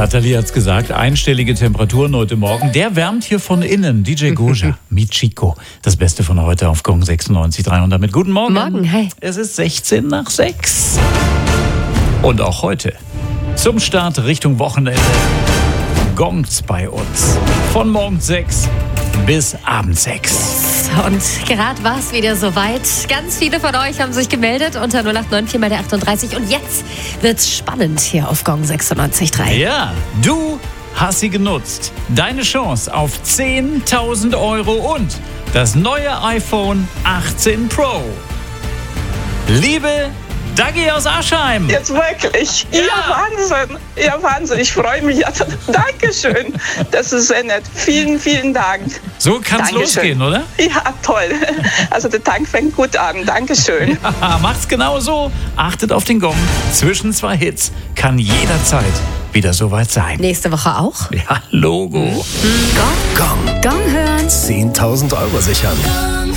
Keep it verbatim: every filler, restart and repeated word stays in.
Nathalie hat's gesagt, einstellige Temperaturen heute Morgen. Der wärmt hier von innen. D J Goja, Michiko. Das Beste von heute auf Gong sechsundneunzig dreihundert mit Guten Morgen. Morgen, hi. Es ist sechzehn nach sechs. Und auch heute zum Start Richtung Wochenende gongt's bei uns. Von morgens sechs bis abends sechs. Und gerade war es wieder soweit. Ganz viele von euch haben sich gemeldet unter null acht neun vier mal der achtunddreißig. Und jetzt wird's spannend hier auf Gong sechsundneunzig Komma drei. Ja, du hast sie genutzt. Deine Chance auf zehntausend Euro und das neue iPhone achtzehn Pro. Liebe Dagi aus Aschheim. Jetzt wirklich? Ja. ja, Wahnsinn. Ja, Wahnsinn. Ich freue mich. Also, Dankeschön. Das ist sehr nett. Vielen, vielen Dank. So kann es losgehen, oder? Ja, toll. Also der Tag fängt gut an. Dankeschön. Ja, macht's genau so. Achtet auf den Gong. Zwischen zwei Hits kann jederzeit wieder soweit sein. Nächste Woche auch? Ja, Logo. Mhm. Gong. Gong. Gong hören. zehntausend Euro sichern.